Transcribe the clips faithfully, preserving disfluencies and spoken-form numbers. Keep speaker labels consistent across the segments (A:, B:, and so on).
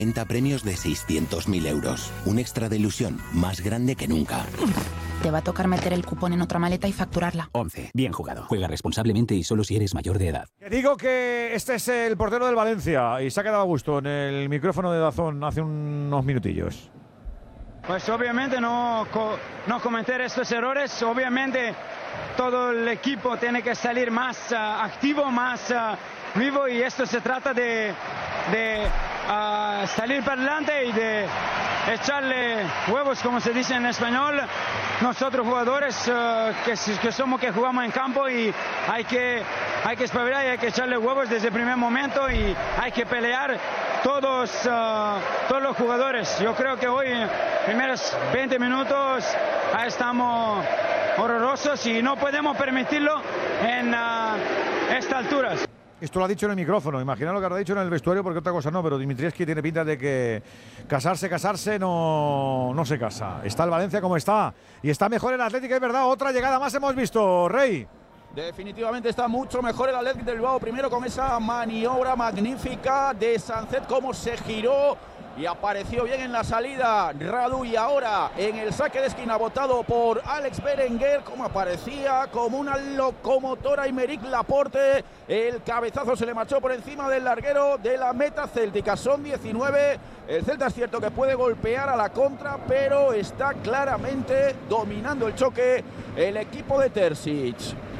A: treinta premios de seiscientos mil euros. Un extra de ilusión más grande que nunca.
B: Te va a tocar meter el cupón en otra maleta y facturarla.
C: once. Bien jugado. Juega responsablemente y solo si eres mayor de edad.
D: Te digo que este es el portero del Valencia y se ha quedado a gusto en el micrófono de Dazón hace unos minutillos.
E: Pues obviamente no, no cometer estos errores. Obviamente todo el equipo tiene que salir más uh, activo, más uh, vivo, y esto se trata de, de uh, salir para adelante y de echarle huevos, como se dice en español. Nosotros jugadores uh, que, que somos que jugamos en campo, y hay que, hay que espabilar y hay que echarle huevos desde el primer momento, y hay que pelear todos, uh, todos los jugadores. Yo creo que hoy, primeros veinte minutos, ahí estamos horrorosos y no podemos permitirlo en uh, estas alturas.
D: Esto lo ha dicho en el micrófono, imagina lo que habrá dicho en el vestuario, porque otra cosa no, pero Dimitrievski tiene pinta de que casarse, casarse no, no se casa. Está el Valencia como está, y está mejor el Atlético, es verdad, otra llegada más hemos visto, Rey.
F: Definitivamente está mucho mejor el Atlético de Bilbao, primero con esa maniobra magnífica de Sancet, cómo se giró y apareció bien en la salida Radu, y ahora en el saque de esquina votado por Alex Berenguer, como aparecía como una locomotora Aymeric Laporte, el cabezazo se le marchó por encima del larguero de la meta céltica. Son diecinueve, el Celta es cierto que puede golpear a la contra, pero está claramente dominando el choque el equipo de Terzic.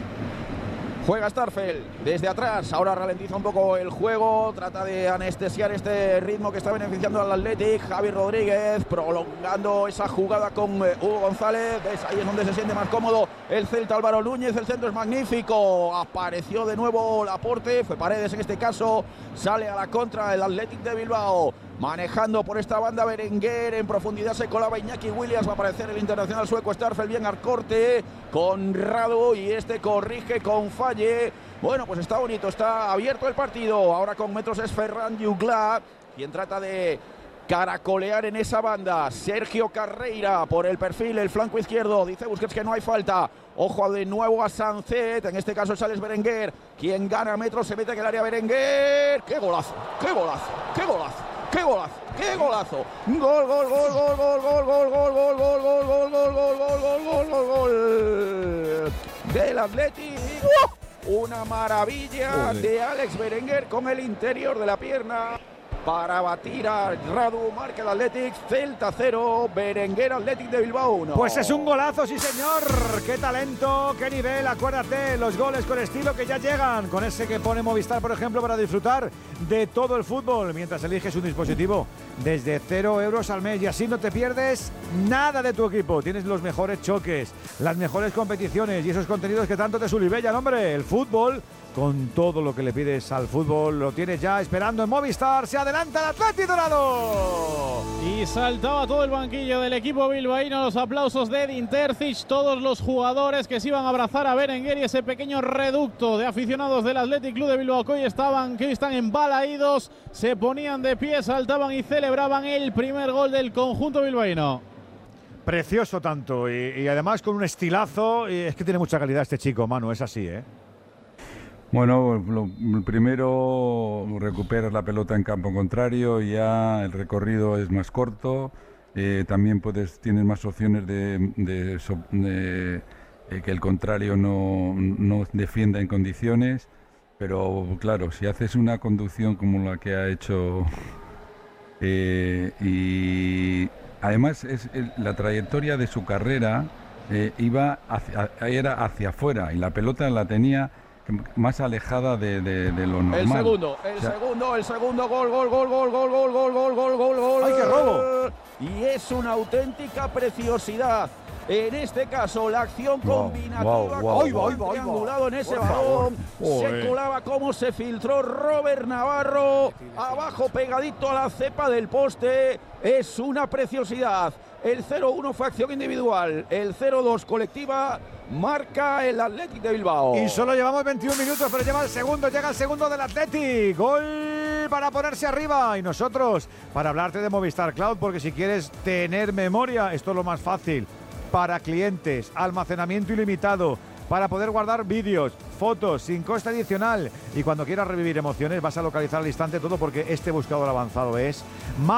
F: Juega Starfelt desde atrás, ahora ralentiza un poco el juego, trata de anestesiar este ritmo que está beneficiando al Athletic. Javi Rodríguez prolongando esa jugada con Hugo González, ves, ahí es donde se siente más cómodo el Celta. Álvaro Núñez, el centro es magnífico, apareció de nuevo Laporte, fue Paredes en este caso, sale a la contra el Athletic de Bilbao. Manejando por esta banda Berenguer, en profundidad se colaba Iñaki Williams, va a aparecer el internacional sueco Starfelt bien al corte con Radu, y este corrige con Falle. Bueno, pues está bonito, está abierto el partido, ahora con metros es Ferran Jugla, quien trata de caracolear en esa banda. Sergio Carreira por el perfil, el flanco izquierdo, dice Busquets que no hay falta. Ojo de nuevo a Sancet, en este caso es Alex Berenguer, quien gana metros, se mete en el área Berenguer. ¡Qué golazo! ¡Qué golazo! ¡Qué golazo! ¡Qué golazo! ¡Qué golazo! ¡Gol, gol, gol, gol, gol, gol, gol, gol, gol, gol, gol, gol, gol, gol, gol, gol, gol, gol del Athletic! Una maravilla de Alex Berenguer con el interior de la pierna para batir a Radu. Marca el Athletic, Celta cero, Berenguer Athletic de Bilbao uno.
D: Pues es un golazo, sí señor. Qué talento, qué nivel, acuérdate, los goles con estilo que ya llegan, con ese que pone Movistar, por ejemplo, para disfrutar de todo el fútbol mientras eliges un dispositivo desde cero euros al mes, y así no te pierdes nada de tu equipo. Tienes los mejores choques, las mejores competiciones y esos contenidos que tanto te sulibellan, hombre. El fútbol, con todo lo que le pides al fútbol, lo tienes ya esperando en Movistar. Se adelanta el Atleti Dorado.
G: Y saltaba todo el banquillo del equipo bilbaíno, los aplausos de Edin Terzic, todos los jugadores que se iban a abrazar a Berenguer, y ese pequeño reducto de aficionados del Athletic Club de Bilbao que hoy estaban, que hoy están embalaídos, se ponían de pie, saltaban y celebraban el primer gol del conjunto bilbaíno.
D: Precioso tanto, y, y además con un estilazo, y es que tiene mucha calidad este chico, Manu, es así, ¿eh?
H: Bueno, lo primero, recuperas la pelota en campo contrario, ya el recorrido es más corto, eh, también puedes tienes más opciones de, de, de, de que el contrario no, no defienda en condiciones, pero claro, si haces una conducción como la que ha hecho, eh, y además es el, la trayectoria de su carrera eh, iba hacia, era hacia afuera, y la pelota la tenía más alejada de, de, de lo normal.
F: El segundo, el o sea, segundo, el segundo gol, gol, gol, gol, gol, gol, gol, gol, gol, gol, gol.
D: ¡Ay, qué robo!
F: Y es una auténtica preciosidad. En este caso, la acción
H: wow,
F: combinativa
H: wow, wow,
F: con
H: wow,
F: el
H: wow,
F: triangulado en ese
H: por
F: balón.
H: favor.
F: Se colaba como se filtró Robert Navarro. Abajo pegadito a la cepa del poste. Es una preciosidad. El cero uno fue acción individual. El cero dos colectiva. Marca el Athletic de Bilbao.
D: Y solo llevamos veintiún minutos, pero lleva el segundo, llega el segundo del Athletic. Gol para ponerse arriba. Y nosotros, para hablarte de Movistar Cloud, porque si quieres tener memoria, esto es lo más fácil. Para clientes, almacenamiento ilimitado, para poder guardar vídeos, fotos, sin coste adicional. Y cuando quieras revivir emociones, vas a localizar al instante todo, porque este buscador avanzado es más